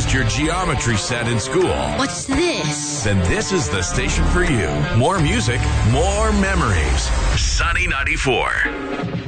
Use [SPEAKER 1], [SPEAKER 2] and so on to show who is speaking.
[SPEAKER 1] passed your geometry set in school,
[SPEAKER 2] What's this?
[SPEAKER 1] then this is the station for you. More music, more memories. Sunny 94.